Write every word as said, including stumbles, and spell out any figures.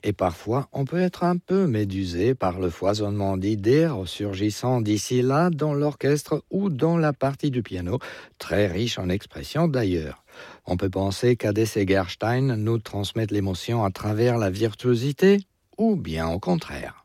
Et parfois, on peut être un peu médusé par le foisonnement d'idées ressurgissant d'ici là dans l'orchestre ou dans la partie du piano, très riche en expressions d'ailleurs. On peut penser qu'Hadès et Gerstein nous transmettent l'émotion à travers la virtuosité, ou bien au contraire.